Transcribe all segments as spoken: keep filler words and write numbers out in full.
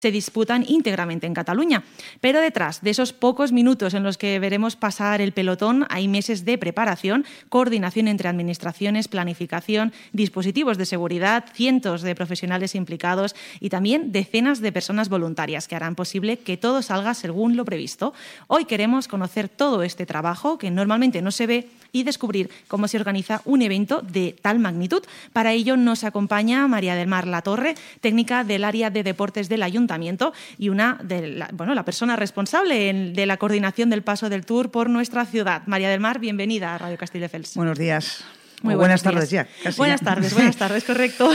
se disputan íntegramente en Cataluña. Pero detrás de esos pocos minutos en los que veremos pasar el pelotón hay meses de preparación, coordinación entre administraciones, planificación, dispositivos de seguridad, cientos de profesionales implicados y también decenas de personas voluntarias que harán posible que todo salga según lo previsto. Hoy queremos conocer todo este trabajo que normalmente no se ve y descubrir cómo se organiza un evento de tal magnitud. Para ello nos acompaña María del Mar Latorre, técnica del área de deportes del Ayuntamiento y una de la, bueno, la persona responsable en, de la coordinación del paso del Tour por nuestra ciudad. María del Mar, bienvenida a Radio Castelldefels. Buenos días. Muy buenas tardes ya. Casi buenas ya. tardes, buenas tardes, correcto.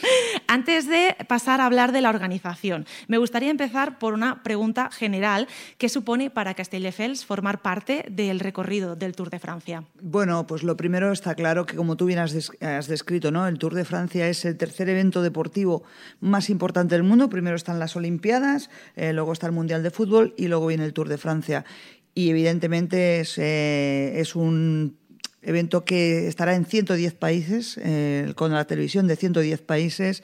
Antes de pasar a hablar de la organización, me gustaría empezar por una pregunta general. ¿Qué supone para Castelldefels formar parte del recorrido del Tour de Francia? Bueno, pues lo primero está claro que, como tú bien has, des- has descrito, ¿no? El Tour de Francia es el tercer evento deportivo más importante del mundo. Primero están las Olimpiadas, eh, luego está el Mundial de Fútbol y luego viene el Tour de Francia. Y evidentemente es, eh, es un evento que estará en ciento diez países, eh, con la televisión de ciento diez países,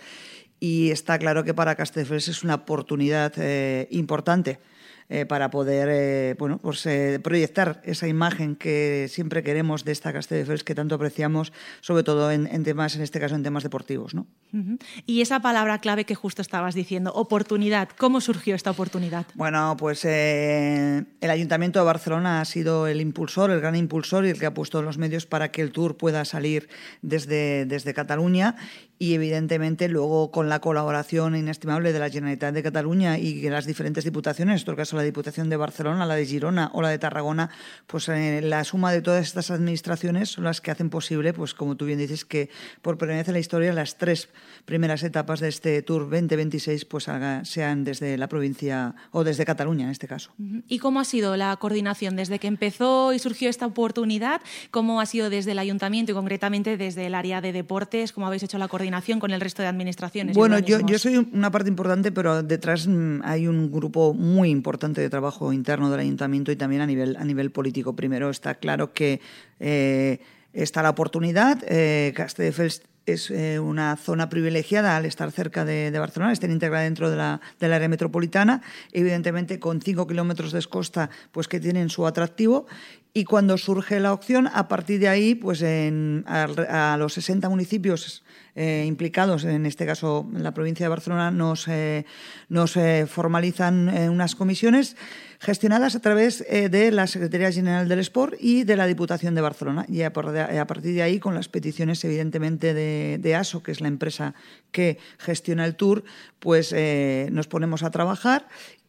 y está claro que para Castelldefels es una oportunidad eh, importante eh, para poder eh, bueno, pues, eh, proyectar esa imagen que siempre queremos de esta Castelldefels que tanto apreciamos, sobre todo en, en temas, en este caso en temas deportivos, ¿no? Uh-huh. Y esa palabra clave que justo estabas diciendo, oportunidad, ¿cómo surgió esta oportunidad? Bueno, pues eh, el Ayuntamiento de Barcelona ha sido el impulsor, el gran impulsor y el que ha puesto los medios para que el Tour pueda salir desde, desde Cataluña, y evidentemente luego con la colaboración inestimable de la Generalitat de Cataluña y de las diferentes diputaciones, en este caso la Diputación de Barcelona, la de Girona o la de Tarragona, pues eh, la suma de todas estas administraciones son las que hacen posible, pues como tú bien dices, que por primera vez en la historia las tres primeras etapas de este Tour veinte veintiséis pues haga, sean desde la provincia o desde Cataluña en este caso. ¿Y cómo ha sido la coordinación desde que empezó y surgió esta oportunidad? ¿Cómo ha sido desde el Ayuntamiento y concretamente desde el área de deportes? ¿Cómo habéis hecho la coordinación con el resto de administraciones? Bueno, yo, yo soy una parte importante, pero detrás hay un grupo muy importante de trabajo interno del Ayuntamiento y también a nivel, a nivel político. Primero está claro que eh, está la oportunidad. Eh, Castelldefels es eh, una zona privilegiada al estar cerca de, de Barcelona, estar integrada dentro de la, del área metropolitana, evidentemente con cinco kilómetros de costa, pues que tienen su atractivo. Y cuando surge la opción, a partir de ahí, pues en, a, a los sesenta municipios eh, implicados, en este caso en la provincia de Barcelona, nos, eh, nos eh, formalizan eh, unas comisiones gestionadas a través eh, de la Secretaría General del Esport y de la Diputación de Barcelona. Y a, a partir de ahí, con las peticiones, evidentemente, de, de ASO, que es la empresa que gestiona el Tour, pues eh, nos ponemos a trabajar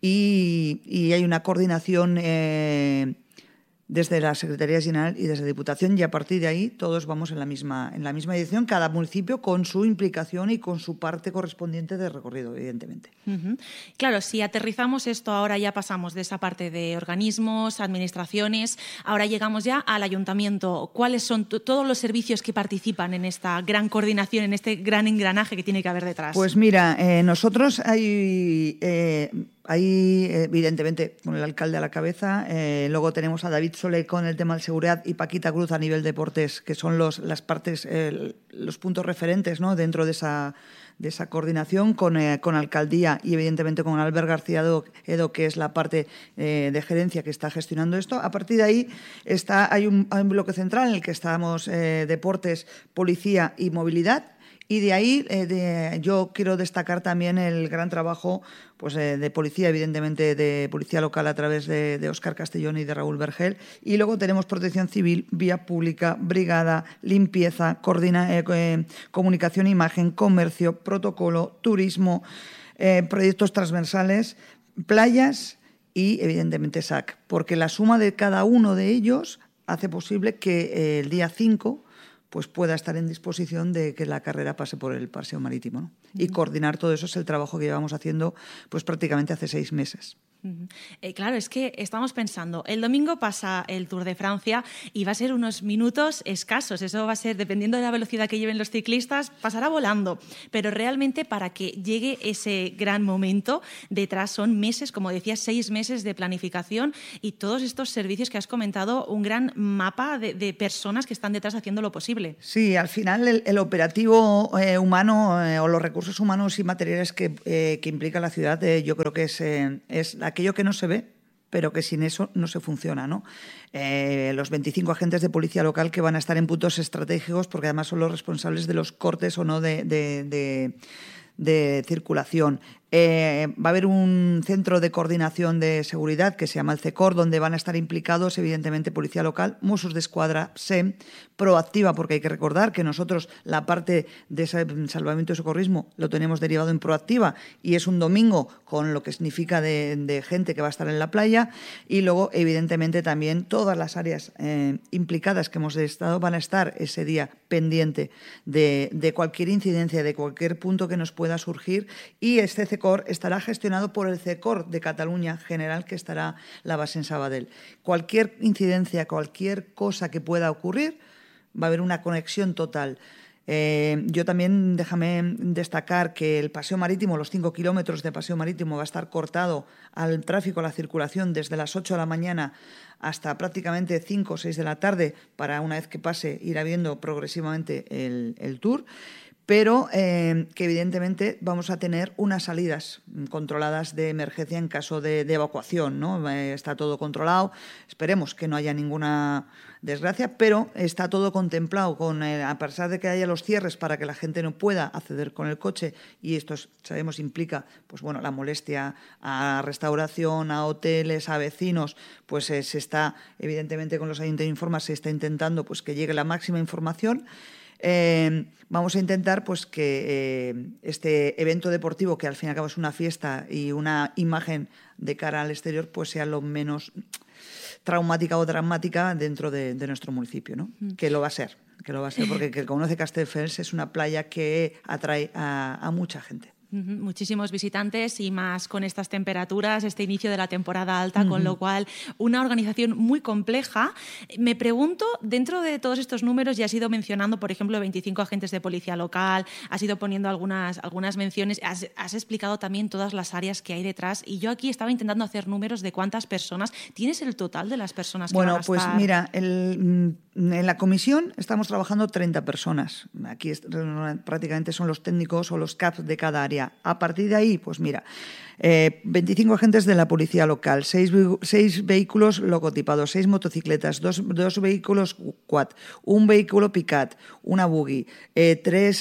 y, y hay una coordinación eh, desde la Secretaría General y desde la Diputación, y a partir de ahí todos vamos en la misma en la misma dirección, cada municipio con su implicación y con su parte correspondiente de recorrido, evidentemente. Uh-huh. Claro, si aterrizamos esto, ahora ya pasamos de esa parte de organismos, administraciones, ahora llegamos ya al Ayuntamiento. ¿Cuáles son t- todos los servicios que participan en esta gran coordinación, en este gran engranaje que tiene que haber detrás? Pues mira, eh, nosotros hay... Eh, Ahí, evidentemente, con el alcalde a la cabeza. Eh, luego tenemos a David Solé con el tema de seguridad y Paquita Cruz a nivel deportes, que son los, las partes, eh, los puntos referentes, ¿no?, dentro de esa, de esa coordinación con, eh, con alcaldía y, evidentemente, con Albert García Edo, que es la parte eh, de gerencia que está gestionando esto. A partir de ahí está, hay, un, hay un bloque central en el que estamos eh, deportes, policía y movilidad. Y de ahí eh, de, yo quiero destacar también el gran trabajo pues, eh, de policía, evidentemente de policía local a través de, de Óscar Castellón y de Raúl Vergel. Y luego tenemos protección civil, vía pública, brigada, limpieza, coordina, eh, eh, comunicación, imagen, comercio, protocolo, turismo, eh, proyectos transversales, playas y evidentemente S A C. Porque la suma de cada uno de ellos hace posible que eh, el día cinco pues pueda estar en disposición de que la carrera pase por el paseo marítimo, ¿no? Y coordinar todo eso es el trabajo que llevamos haciendo pues prácticamente hace seis meses. Uh-huh. Eh, claro, es que estamos pensando, el domingo pasa el Tour de Francia y va a ser unos minutos escasos, eso va a ser, dependiendo de la velocidad que lleven los ciclistas, pasará volando, pero realmente para que llegue ese gran momento, detrás son meses, como decías, seis meses de planificación y todos estos servicios que has comentado, un gran mapa de, de personas que están detrás haciendo lo posible. Sí, al final el, el operativo eh, humano eh, o los recursos humanos y materiales que, eh, que implica la ciudad, eh, yo creo que es, eh, es aquello que no se ve, pero que sin eso no se funciona, ¿no? Eh, los veinticinco agentes de policía local que van a estar en puntos estratégicos, porque además son los responsables de los cortes o no de, de, de, de circulación. Eh, va a haber un centro de coordinación de seguridad que se llama el CECOR, donde van a estar implicados, evidentemente, Policía Local, Mossos d'Esquadra, S E M, Proactiva, porque hay que recordar que nosotros la parte de salvamento y socorrismo lo tenemos derivado en Proactiva y es un domingo con lo que significa de, de gente que va a estar en la playa y luego, evidentemente, también todas las áreas eh, implicadas que hemos estado van a estar ese día pendiente de, de cualquier incidencia, de cualquier punto que nos pueda surgir y este CECOR estará gestionado por el CECOR de Cataluña General, que estará la base en Sabadell. Cualquier incidencia, cualquier cosa que pueda ocurrir, va a haber una conexión total. Eh, yo también, déjame destacar que el paseo marítimo, los cinco kilómetros de paseo marítimo va a estar cortado al tráfico, a la circulación desde las ocho de la mañana hasta prácticamente cinco o seis de la tarde para, una vez que pase, ir habiendo progresivamente el, el tour. Pero eh, que evidentemente vamos a tener unas salidas controladas de emergencia en caso de, de evacuación, ¿no? Eh, está todo controlado, esperemos que no haya ninguna desgracia, pero está todo contemplado, con eh, a pesar de que haya los cierres para que la gente no pueda acceder con el coche, y esto sabemos implica pues bueno, la molestia a restauración, a hoteles, a vecinos, pues eh, se está, evidentemente con los ayuntamientos de Informa se está intentando pues que llegue la máxima información. Eh, vamos a intentar pues que eh, este evento deportivo, que al fin y al cabo es una fiesta y una imagen de cara al exterior, pues sea lo menos traumática o dramática dentro de, de nuestro municipio, ¿no? Mm. Que lo va a ser, que lo va a ser, porque el que conoce Castelldefels es una playa que atrae a, a mucha gente. Uh-huh. Muchísimos visitantes y más con estas temperaturas, este inicio de la temporada alta, uh-huh. con lo cual una organización muy compleja. Me pregunto, dentro de todos estos números, ya has ido mencionando, por ejemplo, veinticinco agentes de policía local, has ido poniendo algunas, algunas menciones, has, has explicado también todas las áreas que hay detrás y yo aquí estaba intentando hacer números de cuántas personas. ¿Tienes el total de las personas que bueno, van a pues estar? Mira, el, en la comisión estamos trabajando treinta personas. Aquí es, prácticamente son los técnicos o los C A P de cada área. A partir de ahí, pues mira, eh, veinticinco agentes de la policía local, seis, seis vehículos logotipados, seis motocicletas, dos, dos vehículos quad, un vehículo picat, una buggy, eh, tres,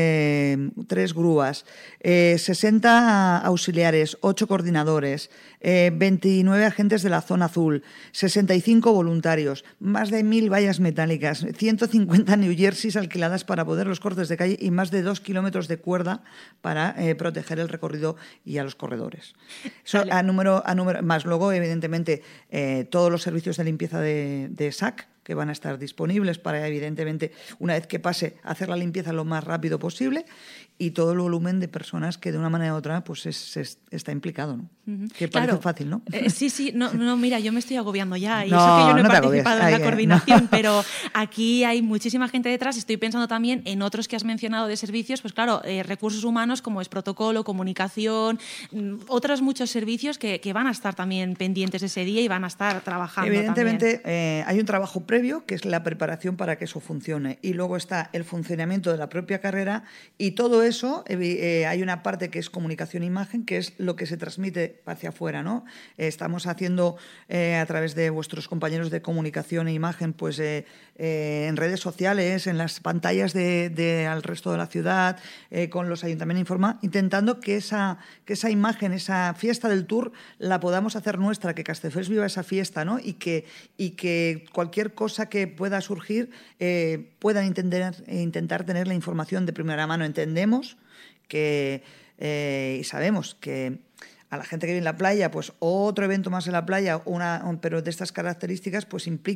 eh, tres grúas, eh, sesenta auxiliares, ocho coordinadores, eh, veintinueve agentes de la zona azul, sesenta y cinco voluntarios, más de mil vallas metálicas, ciento cincuenta New Jerseys alquiladas para poder los cortes de calle y más de dos kilómetros de cuerda para eh, proteger el recorrido y a los corredores. Eso vale. a, número, a número más. Luego, evidentemente, eh, todos los servicios de limpieza de, de S A C que van a estar disponibles para, evidentemente, una vez que pase, hacer la limpieza lo más rápido posible y todo el volumen de personas que de una manera u otra pues es, es, está implicado, ¿no? Uh-huh. Que parece claro. fácil, ¿no? Eh, sí, sí, no, no, mira, yo me estoy agobiando ya y no, eso que yo no he no participado en la Ay, coordinación, no. pero aquí hay muchísima gente detrás. Estoy pensando también en otros que has mencionado de servicios, pues claro, eh, recursos humanos como es protocolo, comunicación, otros muchos servicios que, que van a estar también pendientes ese día y van a estar trabajando. Evidentemente eh, hay un trabajo previo que es la preparación para que eso funcione y luego está el funcionamiento de la propia carrera y todo eso, eh, hay una parte que es comunicación e imagen, que es lo que se transmite hacia afuera, ¿no? Eh, estamos haciendo eh, a través de vuestros compañeros de comunicación e imagen, pues eh, eh, en redes sociales, en las pantallas de, de al resto de la ciudad, eh, con los ayuntamientos de Informa, intentando que esa, que esa imagen, esa fiesta del Tour, la podamos hacer nuestra, que Castelldefels viva esa fiesta, ¿no? Y que, y que cualquier cosa que pueda surgir eh, puedan entender, intentar tener la información de primera mano. Entendemos que eh, y sabemos que a la gente que vive en la playa, pues otro evento más en la playa, una, pero de estas características, pues implica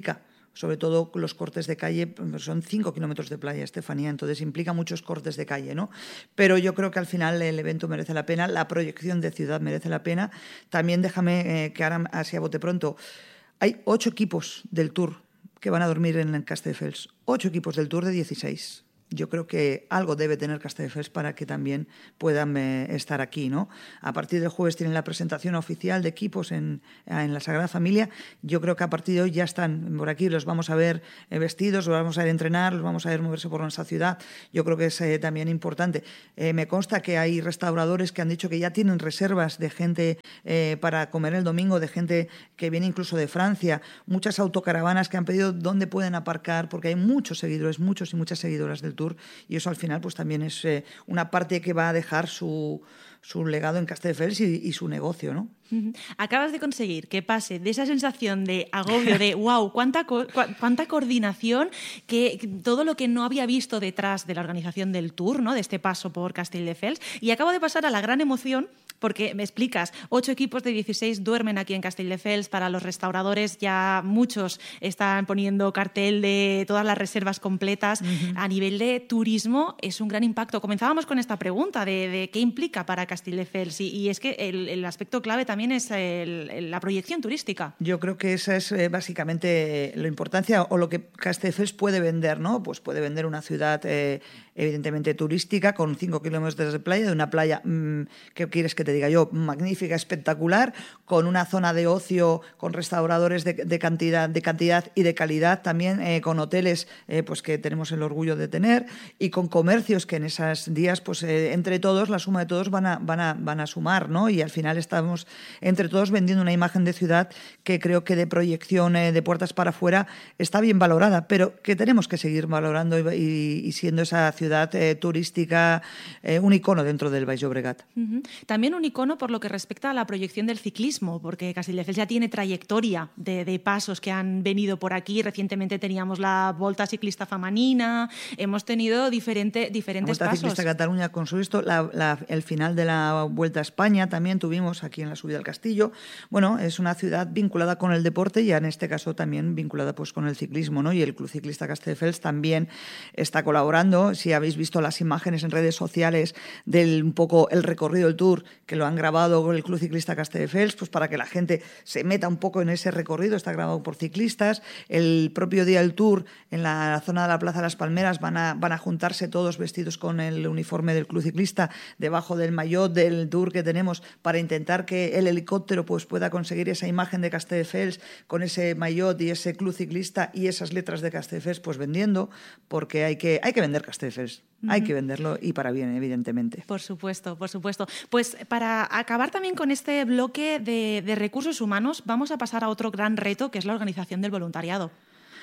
sobre todo los cortes de calle, son cinco kilómetros de playa, Estefanía, entonces implica muchos cortes de calle, ¿no? Pero yo creo que al final el evento merece la pena, la proyección de ciudad merece la pena. También déjame eh, que ahora, así a bote pronto, hay ocho equipos del Tour que van a dormir en Castelldefels, ocho equipos del Tour de dieciséis. Yo creo que algo debe tener Castelldefels para que también puedan eh, estar aquí, ¿no? A partir del jueves tienen la presentación oficial de equipos en, en la Sagrada Familia. Yo creo que a partir de hoy ya están por aquí, los vamos a ver eh, vestidos, los vamos a ver entrenar, los vamos a ver moverse por nuestra ciudad. Yo creo que es eh, también importante. Eh, me consta que hay restauradores que han dicho que ya tienen reservas de gente eh, para comer el domingo, de gente que viene incluso de Francia, muchas autocaravanas que han pedido dónde pueden aparcar, porque hay muchos seguidores, muchos y muchas seguidoras del Tour, y eso al final pues también es eh, una parte que va a dejar su, su legado en Castelldefels y, y su negocio, ¿no? Acabas de conseguir que pase de esa sensación de agobio, de wow, cuánta, co cuánta coordinación, que, que todo lo que no había visto detrás de la organización del Tour, ¿no? De este paso por Castelldefels, y acabo de pasar a la gran emoción porque me explicas, ocho equipos de dieciséis duermen aquí en Castelldefels. Para los restauradores ya muchos están poniendo cartel de todas las reservas completas. Uh-huh. A nivel de turismo es un gran impacto. Comenzábamos con esta pregunta de, de qué implica para Castelldefels y, y es que el, el aspecto clave también es el, el, la proyección turística. Yo creo que esa es eh, básicamente la importancia o lo que Castelldefels puede vender, ¿no? Pues puede vender una ciudad eh, evidentemente turística con cinco kilómetros de playa, de una playa, mmm, ¿qué quieres que te diga yo? Magnífica, espectacular, con una zona de ocio, con restauradores de, de, cantidad, de cantidad y de calidad también, eh, con hoteles eh, pues que tenemos el orgullo de tener y con comercios que en esos días, pues eh, entre todos, la suma de todos van a, van a, van a sumar, ¿no? Y al final estamos entre todos vendiendo una imagen de ciudad que creo que de proyección eh, de puertas para afuera está bien valorada, pero que tenemos que seguir valorando y, y, y siendo esa ciudad eh, turística, eh, un icono dentro del Baix Llobregat. Uh-huh. También un icono por lo que respecta a la proyección del ciclismo, porque Castelldefels ya tiene trayectoria de, de pasos que han venido por aquí. Recientemente teníamos la Volta Ciclista Femenina, hemos tenido diferente, diferentes la Volta pasos. Ciclista Cataluña con su esto, la, la, el final de la Vuelta a España también tuvimos aquí en la subida al Castillo. Bueno, es una ciudad vinculada con el deporte y en este caso también vinculada pues con el ciclismo, ¿no? Y el Club Ciclista Castelldefels también está colaborando. Si habéis visto las imágenes en redes sociales del un poco el recorrido del Tour, que lo han grabado con el Club Ciclista Castelldefels, pues para que la gente se meta un poco en ese recorrido, está grabado por ciclistas. El propio día del Tour, en la zona de la Plaza de las Palmeras, van a, van a juntarse todos vestidos con el uniforme del Club Ciclista, debajo del maillot del Tour que tenemos, para intentar que el helicóptero pues pueda conseguir esa imagen de Castelldefels con ese maillot y ese Club Ciclista y esas letras de Castelldefels pues vendiendo, porque hay que, hay que vender Castelldefels. Uh-huh. Hay que venderlo y para bien, evidentemente. Por supuesto, por supuesto. Pues para acabar también con este bloque de, de recursos humanos, vamos a pasar a otro gran reto, que es la organización del voluntariado.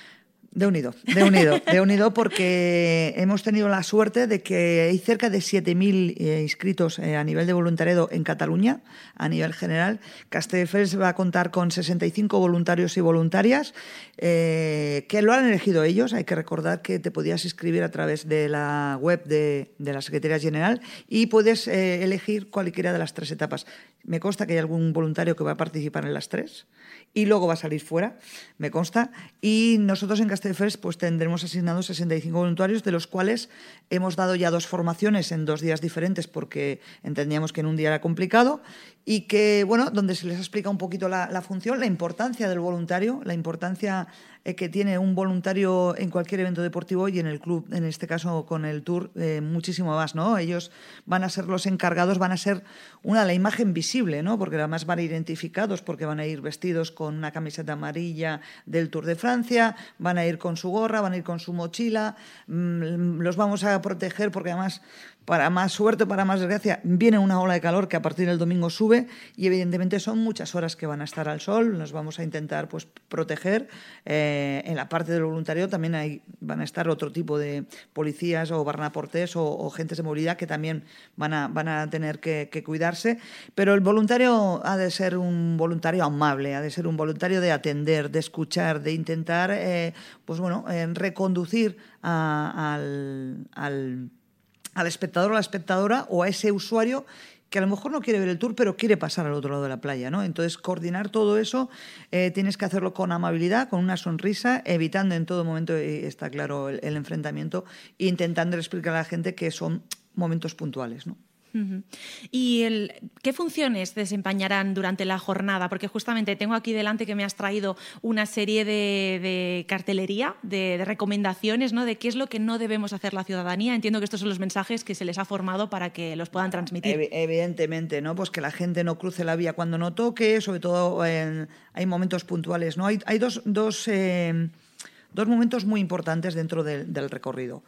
De unido, de unido, de unido porque hemos tenido la suerte de que hay cerca de siete mil eh, inscritos eh, a nivel de voluntariado en Cataluña, a nivel general. Castelldefels va a contar con sesenta y cinco voluntarios y voluntarias eh, que lo han elegido ellos. Hay que recordar que te podías inscribir a través de la web de, de la Secretaría General y puedes eh, elegir cualquiera de las tres etapas. Me consta que hay algún voluntario que va a participar en las tres y luego va a salir fuera, me consta. Y nosotros en Castelldefels pues tendremos asignados sesenta y cinco voluntarios, de los cuales hemos dado ya dos formaciones en dos días diferentes porque entendíamos que en un día era complicado y que, bueno, donde se les explica un poquito la, la función, la importancia del voluntario, la importancia eh, que tiene un voluntario en cualquier evento deportivo y en el club, en este caso con el Tour, eh, muchísimo más, ¿no? Ellos van a ser los encargados, van a ser una, la imagen visible, ¿no? Porque además van a ir identificados, porque van a ir vestidos con una camiseta amarilla del Tour de Francia, van a ir con su gorra, van a ir con su mochila, mmm, los vamos a proteger porque además, para más suerte, para más desgracia, viene una ola de calor que a partir del domingo sube y evidentemente son muchas horas que van a estar al sol. Nos vamos a intentar pues proteger. Eh, en la parte del voluntariado también hay, van a estar otro tipo de policías o barnaportés o, o gentes de movilidad que también van a, van a tener que, que cuidarse. Pero el voluntario ha de ser un voluntario amable, ha de ser un voluntario de atender, de escuchar, de intentar eh, pues bueno, eh, reconducir a, al, al al espectador o a la espectadora o a ese usuario que a lo mejor no quiere ver el tour, pero quiere pasar al otro lado de la playa, ¿no? Entonces, coordinar todo eso, eh, tienes que hacerlo con amabilidad, con una sonrisa, evitando en todo momento, eh, está claro, el, el enfrentamiento, e intentando explicar a la gente que son momentos puntuales, ¿no? Uh-huh. ¿Y el, qué funciones desempeñarán durante la jornada? Porque justamente tengo aquí delante que me has traído una serie de, de cartelería, de, de recomendaciones, ¿no? De qué es lo que no debemos hacer la ciudadanía. Entiendo que estos son los mensajes que se les ha formado para que los puedan transmitir. Ev- evidentemente, ¿no? Pues que la gente no cruce la vía cuando no toque, sobre todo en, hay momentos puntuales, ¿no? Hay, hay dos, dos, eh, dos momentos muy importantes dentro del, del recorrido.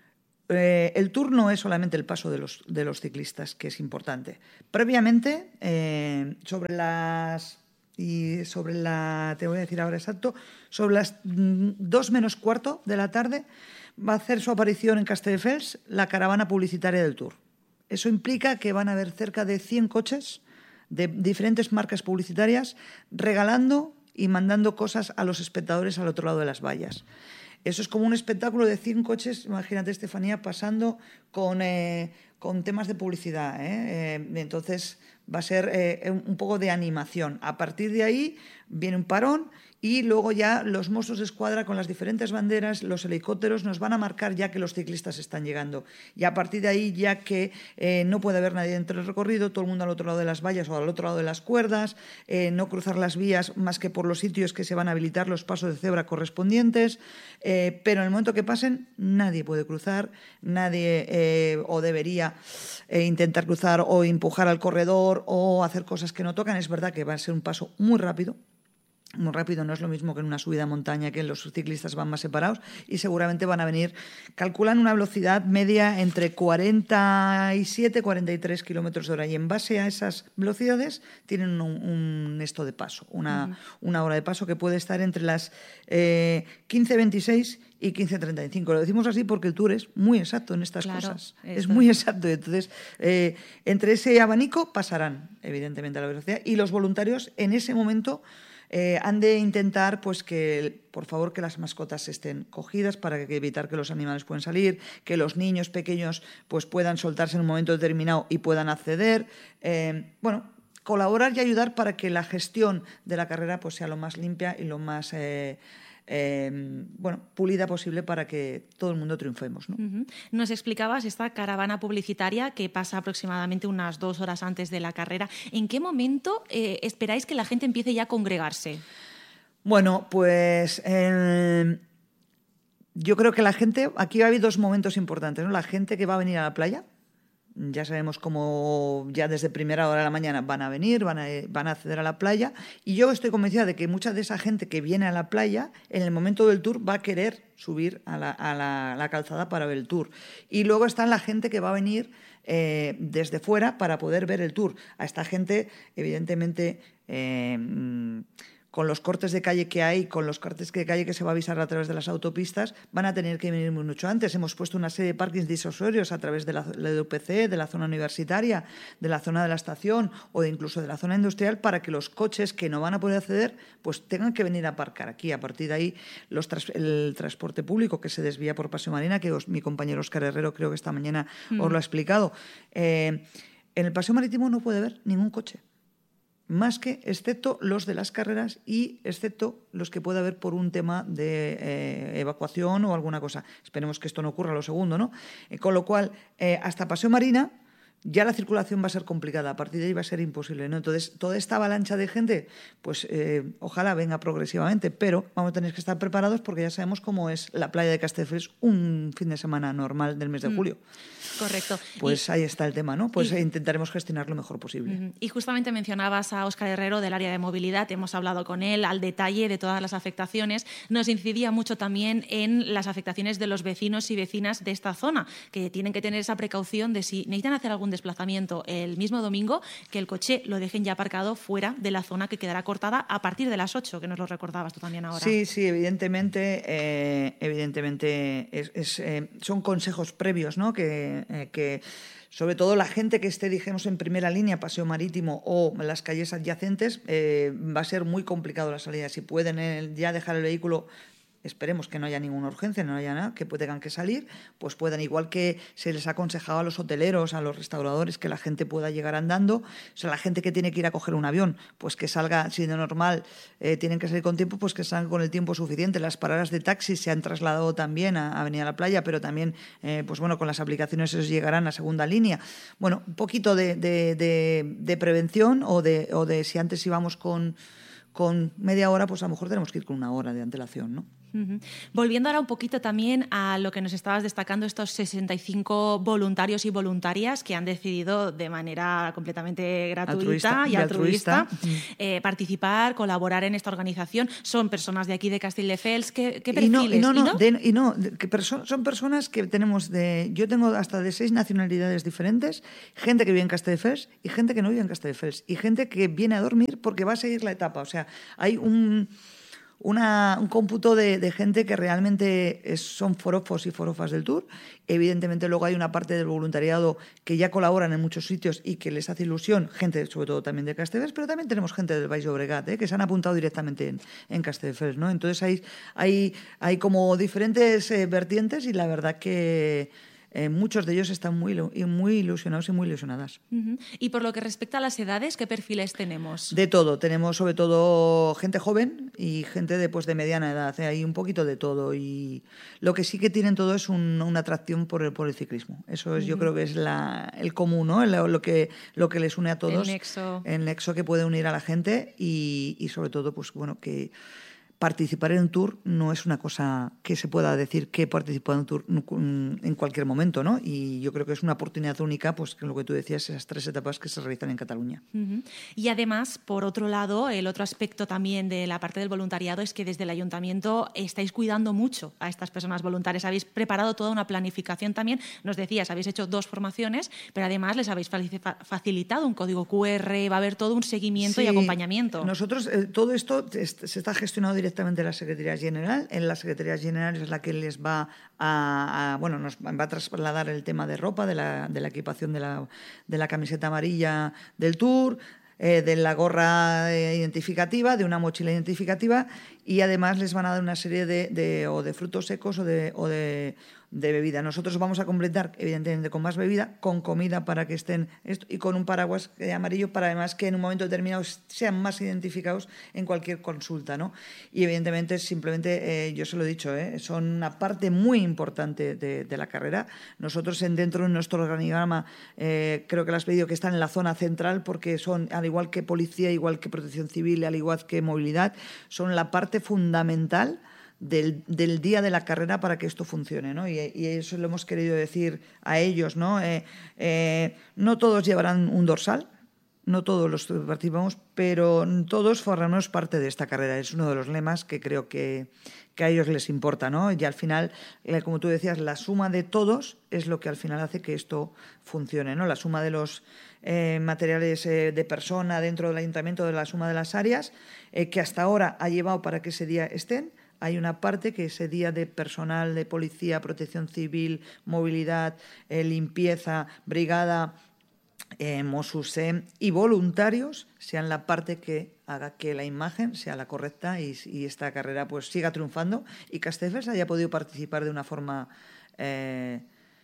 Eh, el tour no es solamente el paso de los, de los ciclistas, que es importante. Previamente, eh, sobre las... Y sobre la... Te voy a decir ahora exacto. Sobre las mm, dos menos cuarto de la tarde va a hacer su aparición en Castelldefels la caravana publicitaria del tour. Eso implica que van a haber cerca de cien coches de diferentes marcas publicitarias regalando y mandando cosas a los espectadores al otro lado de las vallas. Eso es como un espectáculo de cien coches, imagínate, Estefanía, pasando con, eh, con temas de publicidad, ¿eh? Eh, entonces va a ser eh, un poco de animación. A partir de ahí viene un parón y luego ya los Mossos de Escuadra con las diferentes banderas, los helicópteros nos van a marcar ya que los ciclistas están llegando. Y a partir de ahí, ya que eh, no puede haber nadie dentro del recorrido, todo el mundo al otro lado de las vallas o al otro lado de las cuerdas, eh, no cruzar las vías más que por los sitios que se van a habilitar los pasos de cebra correspondientes, eh, pero en el momento que pasen nadie puede cruzar, nadie eh, o debería eh, intentar cruzar o empujar al corredor o hacer cosas que no tocan. Es verdad que va a ser un paso muy rápido, muy rápido, no es lo mismo que en una subida a montaña, que los ciclistas van más separados y seguramente van a venir, calculan una velocidad media entre cuarenta y siete y cuarenta y tres kilómetros de hora y en base a esas velocidades tienen un, un esto de paso, una, uh-huh. una hora de paso que puede estar entre las eh, quince veintiséis y quince treinta y cinco. Lo decimos así porque el Tour es muy exacto en estas claro, cosas. Eso. Es muy exacto. Entonces, eh, entre ese abanico pasarán, evidentemente, a la velocidad y los voluntarios en ese momento Eh, han de intentar, pues, que, por favor, que las mascotas estén cogidas para que, evitar que los animales puedan salir, que los niños pequeños pues, puedan soltarse en un momento determinado y puedan acceder. Eh, bueno, colaborar y ayudar para que la gestión de la carrera pues, sea lo más limpia y lo más... Eh, Eh, bueno, pulida posible para que todo el mundo triunfemos, ¿no? Uh-huh. Nos explicabas esta caravana publicitaria que pasa aproximadamente unas dos horas antes de la carrera. ¿En qué momento eh, esperáis que la gente empiece ya a congregarse? Bueno, pues eh, yo creo que la gente, aquí va a haber dos momentos importantes, ¿no? La gente que va a venir a la playa, ya sabemos cómo ya desde primera hora de la mañana van a venir, van a, van a acceder a la playa y yo estoy convencida de que mucha de esa gente que viene a la playa en el momento del tour va a querer subir a la, a la, la calzada para ver el tour. Y luego está la gente que va a venir eh, desde fuera para poder ver el tour. A esta gente, evidentemente... Eh, con los cortes de calle que hay, con los cortes de calle que se va a avisar a través de las autopistas, van a tener que venir mucho antes. Hemos puesto una serie de parkings disuasorios a través de la, la de U P C, de la zona universitaria, de la zona de la estación o de incluso de la zona industrial para que los coches que no van a poder acceder pues tengan que venir a aparcar aquí. A partir de ahí, los tras, el transporte público que se desvía por Paseo Marina, que os, mi compañero Óscar Herrero creo que esta mañana mm. os lo ha explicado. Eh, en el Paseo Marítimo no puede haber ningún coche, más que excepto los de las carreras y excepto los que pueda haber por un tema de eh, evacuación o alguna cosa. Esperemos que esto no ocurra lo segundo, ¿no? Eh, con lo cual, eh, hasta Paseo Marina ya la circulación va a ser complicada, a partir de ahí va a ser imposible, ¿no? Entonces, toda esta avalancha de gente, pues eh, ojalá venga progresivamente, pero vamos a tener que estar preparados porque ya sabemos cómo es la playa de Castelldefels un fin de semana normal del mes de julio. Mm, correcto. Pues y, ahí está el tema, ¿no? Pues y, intentaremos gestionar lo mejor posible. Y justamente mencionabas a Óscar Herrero del área de movilidad, hemos hablado con él al detalle de todas las afectaciones, nos incidía mucho también en las afectaciones de los vecinos y vecinas de esta zona, que tienen que tener esa precaución de si necesitan hacer algún desplazamiento el mismo domingo, que el coche lo dejen ya aparcado fuera de la zona que quedará cortada a partir de las ocho, que nos lo recordabas tú también ahora. Sí, sí, evidentemente, eh, evidentemente es, es, eh, son consejos previos, ¿no? Que, eh, que sobre todo la gente que esté, dijimos, en primera línea, Paseo Marítimo o las calles adyacentes, eh, va a ser muy complicado la salida. Si pueden eh, ya dejar el vehículo esperemos que no haya ninguna urgencia, no haya nada, que tengan que salir, pues puedan, igual que se les ha aconsejado a los hoteleros, a los restauradores, que la gente pueda llegar andando, o sea, la gente que tiene que ir a coger un avión, pues que salga, si de normal eh, tienen que salir con tiempo, pues que salgan con el tiempo suficiente. Las paradas de taxi se han trasladado también a, a Avenida La Playa, pero también, eh, pues bueno, con las aplicaciones esos llegarán a segunda línea. Bueno, un poquito de, de, de, de prevención o de, o de si antes íbamos con, con media hora, pues a lo mejor tenemos que ir con una hora de antelación, ¿no? Uh-huh. Volviendo ahora un poquito también a lo que nos estabas destacando, estos sesenta y cinco voluntarios y voluntarias que han decidido de manera completamente gratuita altruista, y altruista, altruista. Eh, participar, colaborar en esta organización. Son personas de aquí de Castelldefels. ¿Qué, qué perfiles? Y no, y no, ¿Y no, no? de, y no de, que perso- son personas que tenemos de... Yo tengo hasta de seis nacionalidades diferentes, gente que vive en Castelldefels y gente que no vive en Castelldefels, y gente que viene a dormir porque va a seguir la etapa. O sea, hay un... Una, un cómputo de, de gente que realmente es, son forofos y forofas del Tour. Evidentemente luego hay una parte del voluntariado que ya colaboran en muchos sitios y que les hace ilusión, gente sobre todo también de Castelldefels, pero también tenemos gente del Baix Llobregat, ¿eh? que se han apuntado directamente en, en Castelldefels, ¿no? Entonces hay, hay, hay como diferentes eh, vertientes y la verdad que Eh, muchos de ellos están muy, muy ilusionados y muy ilusionadas. Uh-huh. Y por lo que respecta a las edades, ¿qué perfiles tenemos? De todo. Tenemos sobre todo gente joven y gente de, pues, de mediana edad. ¿eh? Hay un poquito de todo. Y lo que sí que tienen todo es un, una atracción por el, por el ciclismo. Eso es, uh-huh. yo creo que es la, el común, ¿no? Lo, lo, que, lo que les une a todos. El nexo. El nexo que puede unir a la gente y, y sobre todo, pues bueno, que participar en un tour no es una cosa que se pueda decir que participar en un tour en cualquier momento, ¿no? Y yo creo que es una oportunidad única, pues que lo que tú decías, esas tres etapas que se realizan en Cataluña. Uh-huh. Y además, por otro lado, el otro aspecto también de la parte del voluntariado es que desde el ayuntamiento estáis cuidando mucho a estas personas voluntarias. Habéis preparado toda una planificación también. Nos decías, habéis hecho dos formaciones, pero además les habéis facilitado un código cu erre, va a haber todo un seguimiento sí, y acompañamiento. Nosotros, eh, todo esto se está gestionado directamente directamente la Secretaría General. En la Secretaría General es la que les va a, a bueno, nos va a trasladar el tema de ropa, de la, de la equipación de la, de la camiseta amarilla del Tour, eh, de la gorra eh, identificativa, de una mochila identificativa, y además les van a dar una serie de, de o de frutos secos o de, o de de bebida. Nosotros vamos a completar, evidentemente, con más bebida, con comida para que estén esto, y con un paraguas amarillo para además que en un momento determinado sean más identificados en cualquier consulta, ¿no? Y evidentemente, simplemente, eh, yo se lo he dicho, ¿eh? son una parte muy importante de, de la carrera. Nosotros en, dentro de nuestro organigrama, eh, creo que lo has pedido, que están en la zona central porque son, al igual que policía, igual que protección civil, al igual que movilidad, son la parte fundamental Del, del día de la carrera para que esto funcione, ¿no? Y, y eso lo hemos querido decir a ellos, ¿no? Eh, eh, no todos llevarán un dorsal, no todos los participamos, pero todos formamos parte de esta carrera. Es uno de los lemas que creo que, que a ellos les importa, ¿no? Y al final, como tú decías, la suma de todos es lo que al final hace que esto funcione, ¿no? La suma de los eh, materiales eh, de persona dentro del ayuntamiento, de la suma de las áreas, eh, que hasta ahora ha llevado para que ese día estén. Hay una parte que ese día de personal de policía, protección civil, movilidad, eh, limpieza, brigada, eh, Mossos eh, y voluntarios sean la parte que haga que la imagen sea la correcta y, y esta carrera pues siga triunfando y Castelldefels haya podido participar de una forma, eh,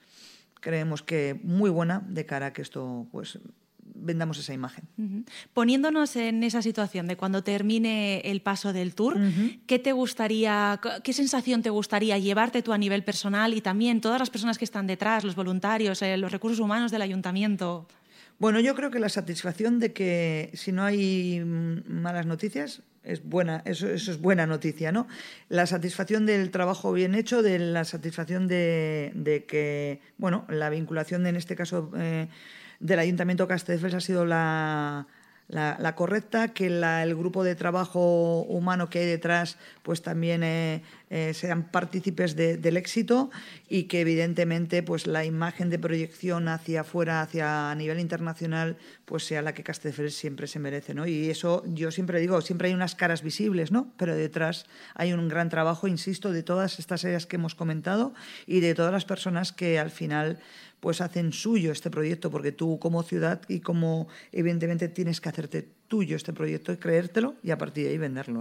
creemos que muy buena de cara a que esto pues vendamos esa imagen. Uh-huh. Poniéndonos en esa situación de cuando termine el paso del Tour, uh-huh. ¿qué te gustaría, qué sensación te gustaría llevarte tú a nivel personal y también todas las personas que están detrás, los voluntarios, eh, los recursos humanos del ayuntamiento? Bueno, yo creo que la satisfacción de que si no hay malas noticias es buena, eso, eso es buena noticia, ¿no? La satisfacción del trabajo bien hecho, de la satisfacción de, de que, bueno, la vinculación en este caso eh, del Ayuntamiento de Castelldefels ha sido la, la, la correcta, que la, el grupo de trabajo humano que hay detrás pues también eh, eh, sean partícipes de, del éxito y que evidentemente pues la imagen de proyección hacia afuera, hacia a nivel internacional, pues sea la que Castelldefels siempre se merece, ¿no? Y eso yo siempre digo, siempre hay unas caras visibles, ¿no? Pero detrás hay un gran trabajo, insisto, de todas estas áreas que hemos comentado y de todas las personas que al final pues hacen suyo este proyecto, porque tú como ciudad y como evidentemente tienes que hacerte tuyo este proyecto y creértelo y a partir de ahí venderlo, ¿no?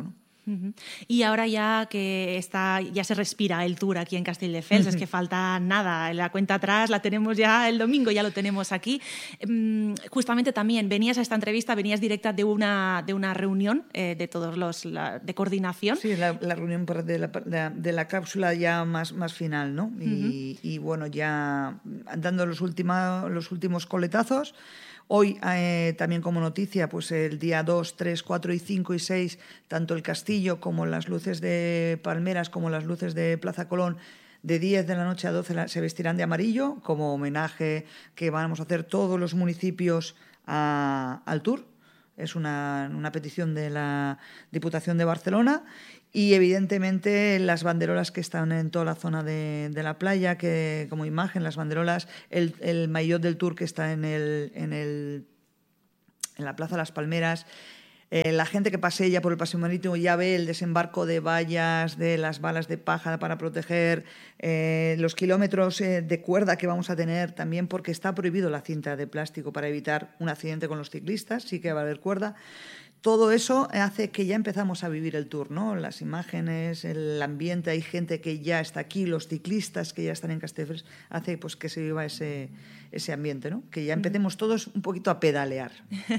Uh-huh. Y ahora ya que está, ya se respira el Tour aquí en Castelldefels, uh-huh. es que falta nada, la cuenta atrás la tenemos ya el domingo, ya lo tenemos aquí. Um, justamente también venías a esta entrevista, venías directa de una, de una reunión eh, de todos los, la, de coordinación. Sí, la, la reunión de la, de, de la cápsula ya más, más final, ¿no? Y, uh-huh. y bueno, ya dando los, última, los últimos coletazos. Hoy, eh, también como noticia, pues el día dos, tres, cuatro y cinco y seis, tanto el castillo como las luces de Palmeras como las luces de Plaza Colón, de diez de la noche a doce se vestirán de amarillo, como homenaje que vamos a hacer todos los municipios a, al Tour. Es una, una petición de la Diputación de Barcelona. Y evidentemente las banderolas que están en toda la zona de, de la playa, que como imagen, las banderolas, el, el maillot del Tour que está en, el, en, el, en la Plaza de las Palmeras. Eh, la gente que pasea por el paseo marítimo ya ve el desembarco de vallas, de las balas de paja para proteger, eh, los kilómetros eh, de cuerda que vamos a tener también, porque está prohibido la cinta de plástico para evitar un accidente con los ciclistas, sí que va a haber cuerda. Todo eso hace que ya empezamos a vivir el Tour, ¿no? Las imágenes, el ambiente, hay gente que ya está aquí, los ciclistas que ya están en Castelldefels, hace pues que se viva ese, ese ambiente, ¿no? Que ya empecemos todos un poquito a pedalear.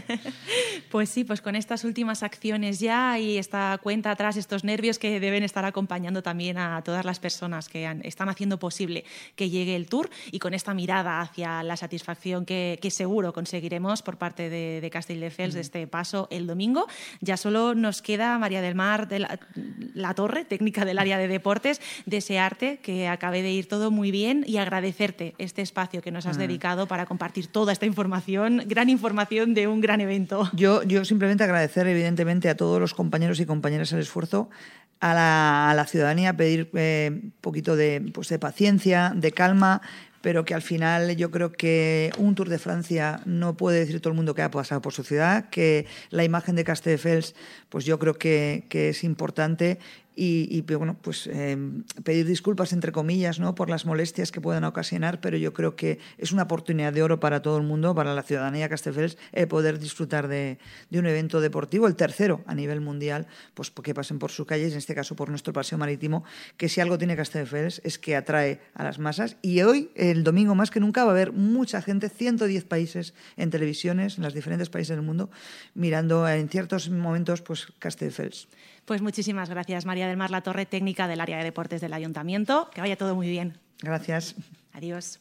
Pues sí, pues con estas últimas acciones ya y esta cuenta atrás, estos nervios que deben estar acompañando también a todas las personas que han, están haciendo posible que llegue el Tour, y con esta mirada hacia la satisfacción que, que seguro conseguiremos por parte de, de Castelldefels mm. de este paso el domingo. Ya solo nos queda, María del Mar de la, la Torre, técnica del área de deportes, desearte que acabe de ir todo muy bien y agradecerte este espacio que nos has ah. dedicado para compartir toda esta información, gran información de un gran evento. Yo, yo simplemente agradecer evidentemente a todos los compañeros y compañeras el esfuerzo, a la, a la ciudadanía pedir un eh, poquito de, pues, de paciencia, de calma, pero que al final yo creo que un Tour de Francia no puede decir todo el mundo que ha pasado por su ciudad, que la imagen de Castelldefels, pues yo creo que, que es importante. Y, y bueno, pues eh, pedir disculpas entre comillas, ¿no?, por las molestias que puedan ocasionar, pero yo creo que es una oportunidad de oro para todo el mundo, para la ciudadanía de Castelldefels, eh, poder disfrutar de, de un evento deportivo, el tercero a nivel mundial, pues que pasen por sus calles, en este caso por nuestro paseo marítimo, que si algo tiene Castelldefels es que atrae a las masas. Y hoy, el domingo más que nunca, va a haber mucha gente, ciento diez países en televisiones, en los diferentes países del mundo, mirando en ciertos momentos pues Castelldefels. Pues muchísimas gracias, María del Mar La Torre, técnica del área de deportes del Ayuntamiento. Que vaya todo muy bien. Gracias. Adiós.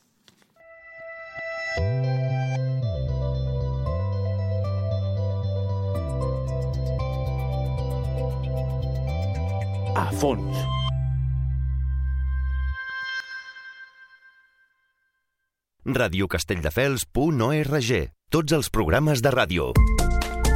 A fons. radio castelldefels punt org. Tots els programes de ràdio.